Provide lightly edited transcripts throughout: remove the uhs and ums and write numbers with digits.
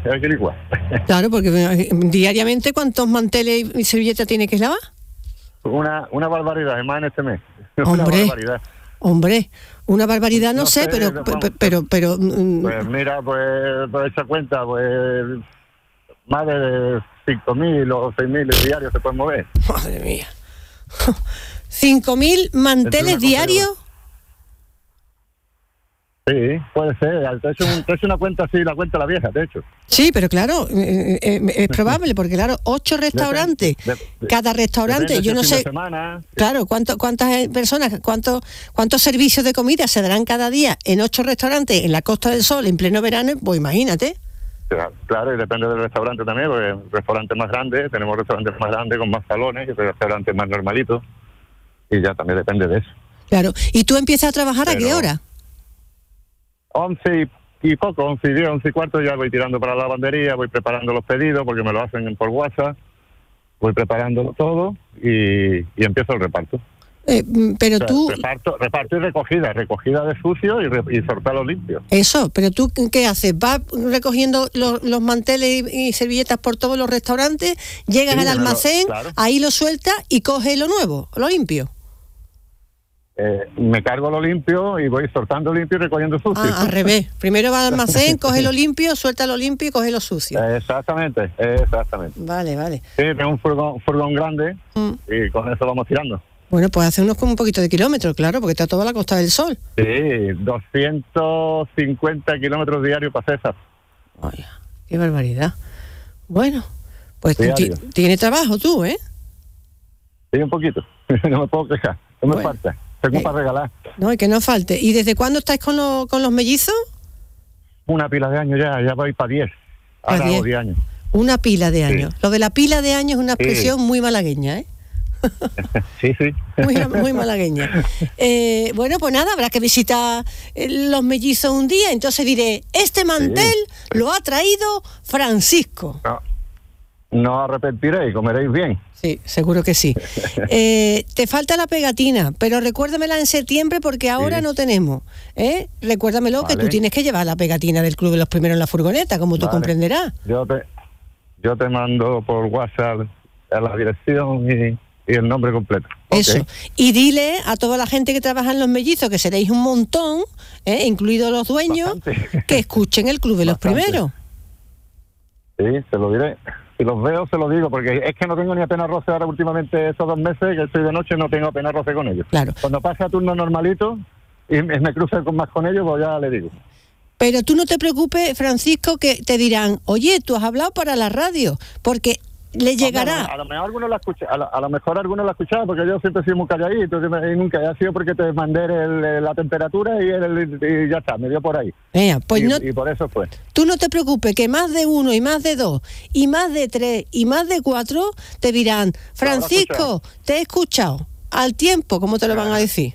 hay que licuar. Claro, porque diariamente, ¿cuántos manteles y servilletas tiene que lavar? Una barbaridad, además en este mes. Hombre, una barbaridad no sé, pero... Pues mira, pues esa cuenta, pues más de 5.000 o 6.000 diarios se pueden mover. Madre mía. 5.000 manteles diarios. Sí, puede ser. Te he hecho una cuenta así, la cuenta la vieja, de hecho. Sí, pero claro, es probable, porque claro, 8 restaurantes, cada restaurante, yo no sé, claro, cuántas personas, cuántos servicios de comida se darán cada día en 8 restaurantes en la Costa del Sol en pleno verano, pues imagínate. Claro, y depende del restaurante también, porque restaurantes más grandes, tenemos restaurantes más grandes con más salones, y restaurantes más normalitos, y ya también depende de eso. Claro, ¿y tú empiezas a trabajar a qué hora? 11 y poco, 11 y 10, 11 y cuarto, ya voy tirando para la lavandería, voy preparando los pedidos porque me lo hacen por WhatsApp, voy preparándolo todo y empiezo el reparto. Pero tú... Reparto y recogida de sucio y sortearlo limpio. Eso, pero tú, ¿qué haces? ¿Vas recogiendo los manteles y servilletas por todos los restaurantes, llegas al almacén, ahí lo sueltas y coges lo nuevo, lo limpio? Me cargo lo limpio y voy soltando limpio y recogiendo sucio. Al revés. Primero va al almacén, coge lo limpio, suelta lo limpio y coge lo sucio. Exactamente. Vale. Sí, tengo un furgón grande y con eso vamos tirando. Bueno, pues hace un poquito de kilómetros, claro, porque está toda la Costa del Sol. Sí, 250 kilómetros diarios para César. Ay, qué barbaridad. Bueno, pues tiene trabajo tú, ¿eh? Sí, un poquito. No me puedo quejar. No me falta. Tengo para regalar. No, y que no falte. ¿Y desde cuándo estáis con los mellizos? Una pila de años ya voy para 10. Ahora hago 10 años. Una pila de años. Lo de la pila de años es una expresión muy malagueña, ¿eh? Sí. Muy malagueña. Bueno, pues nada, habrá que visitar los mellizos un día. Entonces diré, este mantel lo ha traído Francisco. No arrepentiréis, comeréis bien. Sí, seguro que sí. Te falta la pegatina, pero recuérdamela en septiembre porque ahora no tenemos. Recuérdamelo, que tú tienes que llevar la pegatina del Club de los Primeros en la furgoneta, como tú comprenderás. Yo te mando por WhatsApp la dirección y el nombre completo. Eso. Y dile a toda la gente que trabaja en los mellizos, que seréis un montón, incluidos los dueños, que escuchen el Club de los Primeros. Sí, se lo diré. Si los veo, se lo digo, porque es que no tengo ni apenas roce ahora últimamente estos 2 meses, que estoy de noche, no tengo apenas roce con ellos. Claro. Cuando pasa turno normalito y me cruzo más con ellos, pues ya le digo. Pero tú no te preocupes, Francisco, que te dirán, oye, tú has hablado para la radio, porque le llegará. A lo mejor algunos la escuchan, a lo mejor algunos la escuchaban, porque yo siempre he sido muy calladito, y nunca ha sido porque te mandé la temperatura y ya está, me dio por ahí. Pues y por eso fue. Tú no te preocupes, que más de 1 y más de 2 y más de 3 y más de 4 te dirán, Francisco, te he escuchado. Al tiempo, ¿cómo te lo van a decir?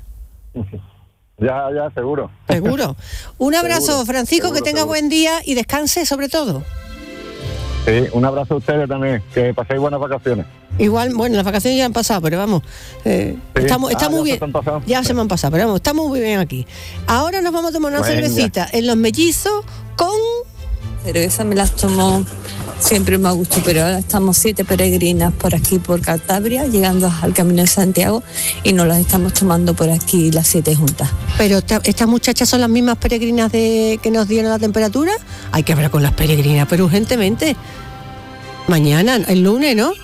Ya, seguro. Seguro. Un abrazo, seguro, Francisco, que tenga buen día y descanse sobre todo. Sí, un abrazo a ustedes también, que paséis buenas vacaciones. Igual, bueno, las vacaciones ya han pasado, pero vamos, está muy bien. Ya se me han pasado, pero vamos, está muy bien aquí. Ahora nos vamos a tomar una cervecita en los mellizos con... Cerveza me las tomo siempre me gusta, pero ahora estamos 7 peregrinas por aquí, por Cantabria, llegando al Camino de Santiago, y nos las estamos tomando por aquí las 7 juntas. Pero estas muchachas son las mismas peregrinas que nos dieron la temperatura. Hay que hablar con las peregrinas, pero urgentemente. Mañana, el lunes, ¿no?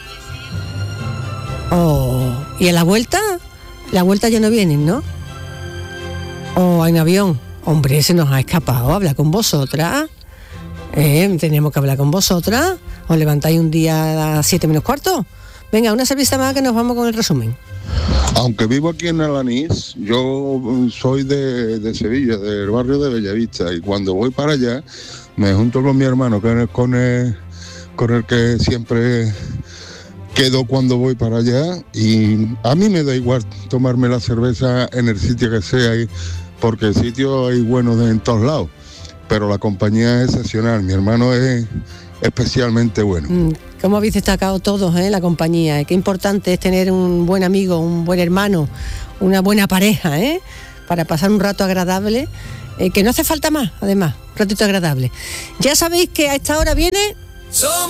¿Y en la vuelta? La vuelta ya no vienen, ¿no? En avión. Hombre, se nos ha escapado. Habla con vosotras. Tenemos que hablar con vosotras. ¿Os levantáis un día a las 7 menos cuarto? Venga, una cerveza más que nos vamos con el resumen. Aunque vivo aquí en Alanís, yo soy de Sevilla, del barrio de Bellavista, y cuando voy para allá me junto con mi hermano, que es con el que siempre quedo cuando voy para allá, y a mí me da igual tomarme la cerveza en el sitio que sea, porque el sitio hay buenos en todos lados, pero la compañía es excepcional. Mi hermano es especialmente bueno. ¿Cómo habéis destacado todos, la compañía? Qué importante es tener un buen amigo, un buen hermano, una buena pareja, para pasar un rato agradable que no hace falta más, además, un ratito agradable. Ya sabéis que a esta hora viene...